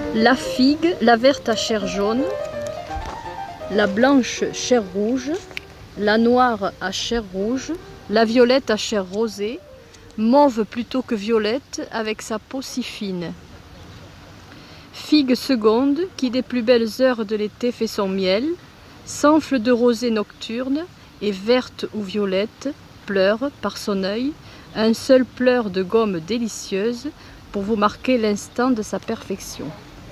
La figue, la verte à chair jaune, la blanche chair rouge, la noire à chair rouge, la violette à chair rosée, mauve plutôt que violette avec sa peau si fine. Figue seconde qui des plus belles heures de l'été fait son miel, s'enfle de rosée nocturne et verte ou violette, pleure par son œil, un seul pleur de gomme délicieuse pour vous marquer l'instant de sa perfection.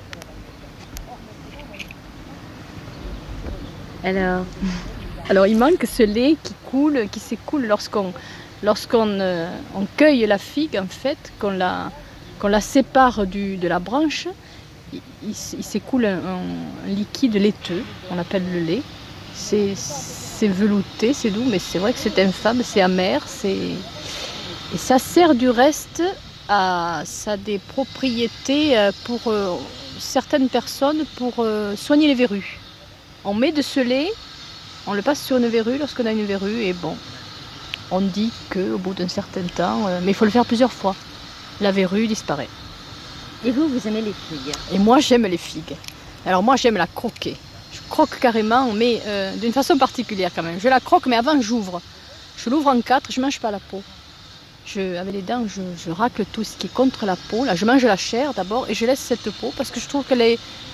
Alors il manque ce lait qui coule, qui s'écoule lorsqu'on cueille la figue en fait, qu'on la sépare de la branche, il s'écoule un liquide laiteux, on appelle le lait. C'est velouté, c'est doux, mais c'est vrai que c'est infâme, c'est amer, et ça sert du reste ça a des propriétés pour certaines personnes pour soigner les verrues. On met de ce lait, on le passe sur une verrue lorsqu'on a une verrue et bon, on dit qu'au bout d'un certain temps, mais il faut le faire plusieurs fois, la verrue disparaît. Et vous aimez les figues? Et moi j'aime les figues. Alors moi j'aime la croquer. Je croque carrément, mais d'une façon particulière quand même. Je la croque, mais avant j'ouvre. Je l'ouvre en quatre, je ne mange pas la peau. Avec les dents, je racle tout ce qui est contre la peau. Là, je mange la chair d'abord et je laisse cette peau parce que je trouve qu'elle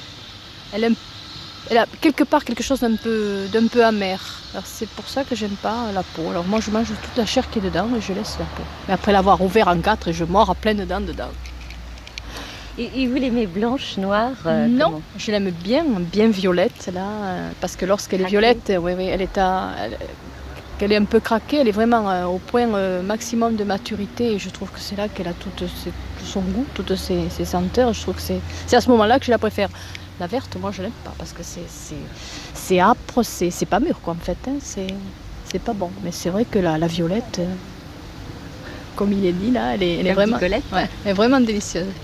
a quelque part quelque chose d'un peu amer. Alors c'est pour ça que j'aime pas la peau. Alors moi je mange toute la chair qui est dedans et je laisse la peau. Mais après l'avoir ouvert en quatre, je mords à pleines dents dedans. Et vous l'aimez blanche, noire Non, comment? Je l'aime bien violette là, parce que lorsqu'elle est violette, oui, qu'elle est un peu craquée, elle est vraiment au point maximum de maturité et je trouve que c'est là qu'elle a tout son goût, toutes ses senteurs. Je trouve que c'est à ce moment-là que je la préfère. La verte, moi je l'aime pas parce que c'est âpre, c'est pas mûr quoi en fait, hein, c'est pas bon. Mais c'est vrai que la violette, comme il est dit là, elle est vraiment, ouais, elle est vraiment délicieuse.